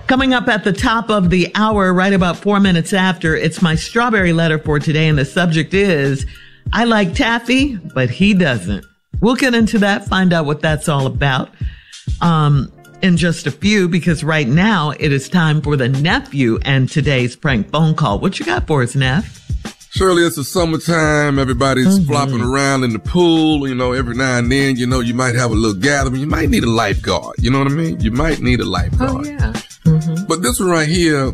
Coming up at the top of the hour, right about 4 minutes after, it's my strawberry letter for today. And the subject is, I like taffy, but he doesn't. We'll get into that, find out what that's all about in just a few, because right now it is time for the nephew and today's prank phone call. What you got for us, Neff? Shirley, it's the summertime. Everybody's flopping around in the pool. You know, every now and then, you know, you might have a little gathering. You might need a lifeguard. You know what I mean? You might need a lifeguard. Oh, yeah. But this one right here,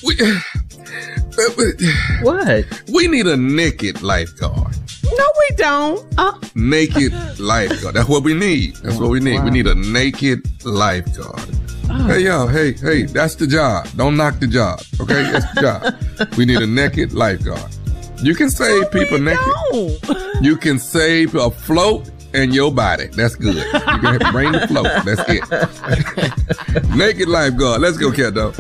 What? we need a naked lifeguard. No, we don't. Naked lifeguard. That's what we need. That's what we need. Wow. We need a naked lifeguard. Hey, y'all. Hey, that's the job. Don't knock the job. Okay? That's the job. We need a naked lifeguard. You can save people naked. Don't. You can save a float and your body. That's good. You can bring the float. That's it. Naked lifeguard. Let's go, cat dog.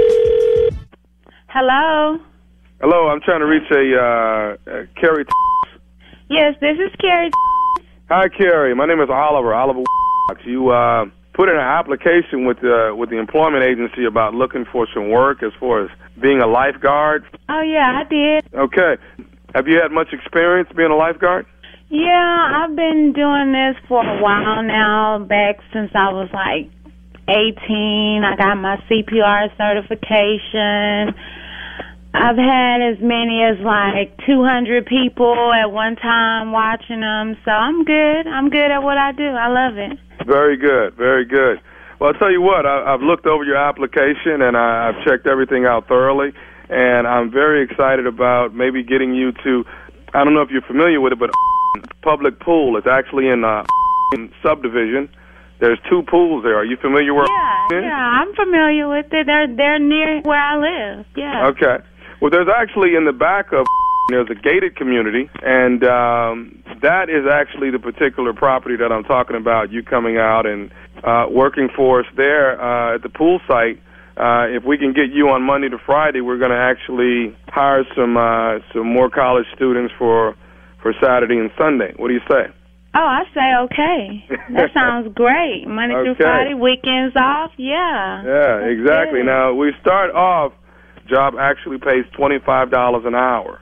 Hello. Hello, I'm trying to reach a Carrie. Yes, this is Carrie. Hi, Carrie. My name is Oliver. You put in an application with the employment agency about looking for some work as far as being a lifeguard. Oh, yeah, I did. Okay. Have you had much experience being a lifeguard? Yeah, I've been doing this for a while now, back since I was like 18. I got my CPR certification. I've had as many as like 200 people at one time watching them, so I'm good. I'm good at what I do. I love it. Very good, very good. Well, I'll tell you what, I've looked over your application and I've checked everything out thoroughly, and I'm very excited about maybe getting you to, I don't know if you're familiar with it, but public pool. It's actually in subdivision. There's 2 pools there. Are you familiar where Yeah, I'm familiar with it. They're near where I live. Yeah. Okay. Well, there's actually in the back of there's a gated community, and that is actually the particular property that I'm talking about. You coming out and working for us there at the pool site. If we can get you on Monday to Friday, we're going to actually hire some more college students for Saturday and Sunday. What do you say? Oh, I say okay. That sounds great. Monday through Friday, weekends off. Yeah. Yeah, exactly. Good. Now, we start off, job actually pays $25 an hour.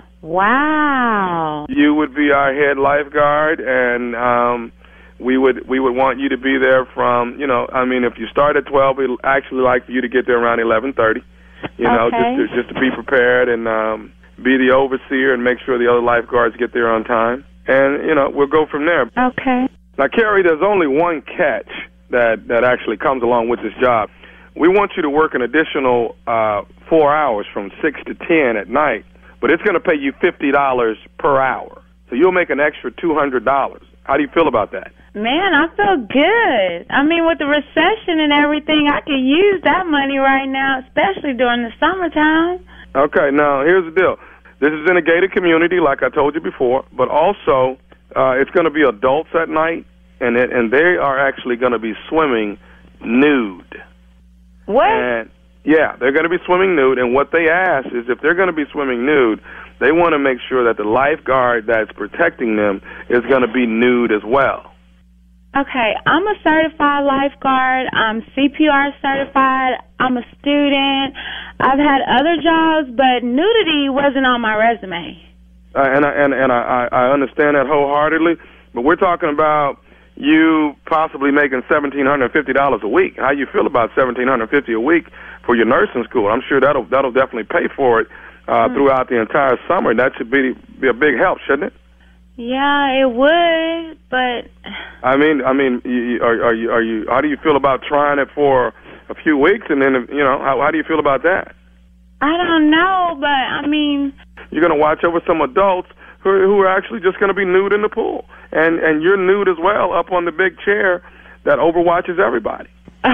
Wow. You would be our head lifeguard, and we would want you to be there from, you know, I mean, if you start at 12, we'd actually like for you to get there around 11:30, you know, just to be prepared and be the overseer and make sure the other lifeguards get there on time. And, you know, we'll go from there. Okay. Now, Carrie, there's only one catch that actually comes along with this job. We want you to work an additional 4 hours from 6 to 10 at night, but it's going to pay you $50 per hour. So you'll make an extra $200. How do you feel about that? Man, I feel good. I mean, with the recession and everything, I could use that money right now, especially during the summertime. Okay, now, here's the deal. This is in a gated community, like I told you before, but also it's going to be adults at night, and they are actually going to be swimming nude. What? And, yeah, they're going to be swimming nude, and what they ask is if they're going to be swimming nude, they want to make sure that the lifeguard that's protecting them is going to be nude as well. Okay, I'm a certified lifeguard. I'm CPR certified. I'm a student. I've had other jobs, but nudity wasn't on my resume. And I understand that wholeheartedly, but we're talking about you possibly making $1,750 a week. How you feel about $1,750 a week for your nursing school? I'm sure that'll definitely pay for it throughout the entire summer. That should be a big help, shouldn't it? Yeah, it would, but I mean, are you? How do you feel about trying it for a few weeks, and then how do you feel about that? I don't know, but I mean, you're going to watch over some adults who are actually just going to be nude in the pool, and you're nude as well up on the big chair that overwatches everybody.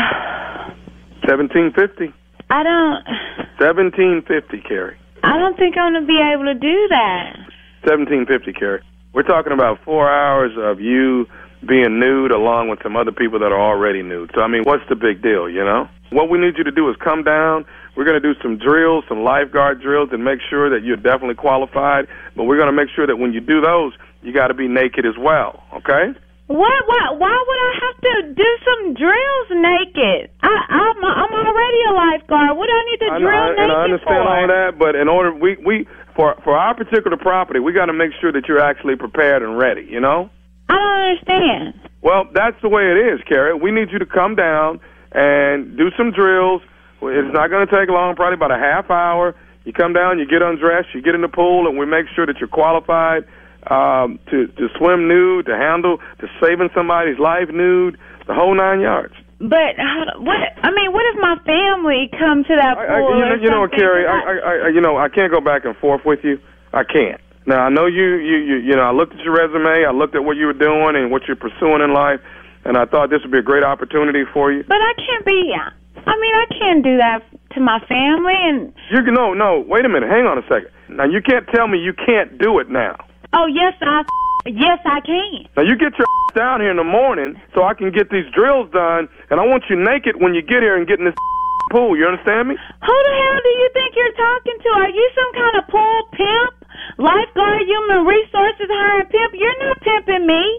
$1,750. I don't. $1,750, Carrie. I don't think I'm going to be able to do that. $1,750, Carrie. We're talking about 4 hours of you being nude along with some other people that are already nude. So, I mean, what's the big deal, you know? What we need you to do is come down. We're going to do some drills, some lifeguard drills, and make sure that you're definitely qualified. But we're going to make sure that when you do those, you got to be naked as well, okay? What? Why would I have to do some drills naked? I'm already a lifeguard. lifeguard. What do I need to drill naked and I understand for? all that, but in order for our particular property, we got to make sure that you're actually prepared and ready. You know? I don't understand. Well, that's the way it is, Carrie. We need you to come down and do some drills. It's not going to take long, probably about a half hour. You come down, you get undressed, you get in the pool, and we make sure that you're qualified to swim nude, to saving somebody's life nude, the whole 9 yards. But what if my family come to that pool? You know, Carrie, I can't go back and forth with you. I can't. Now I know you know. I looked at your resume. I looked at what you were doing and what you're pursuing in life, and I thought this would be a great opportunity for you. But I can't be. I can't do that to my family. And no. Wait a minute. Hang on a second. Now you can't tell me you can't do it now. Oh yes, I can. Now you get your down here in the morning so I can get these drills done, and I want you naked when you get here and get in this pool. You understand me? Who the hell do you think you're talking to? Are you some kind of pool pimp? Lifeguard, human resources hiring pimp? You're not pimping me.